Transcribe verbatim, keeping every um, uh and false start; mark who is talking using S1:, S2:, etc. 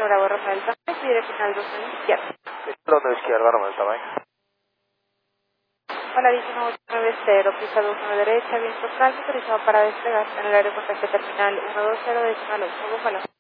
S1: ocho Bravo Roma del Tamayo, direccional dos nueve izquierda.
S2: dos izquierda, Roma del Tamayo.
S1: Hola, diecinueve nueve cero, pista dos nueve derecha, bien total, autorizado para despegar en el aeropuerto terminal uno dos cero decimal ocho, Búfalo.